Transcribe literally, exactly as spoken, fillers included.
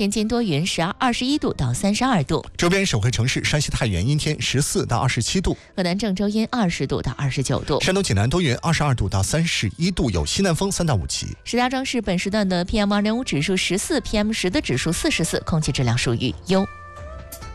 天津多云，十二二十一度到三十二度。 周边省会城市山西太原阴天，十四到二十七度。 河南郑州阴，二十度到二十九度。 山东济南多云，二十二度到三十一度，有西南风三到五级。 石家庄市本时段的 P M 二点五指数十四 ，P M 十的指数四十四，空气质量属于优。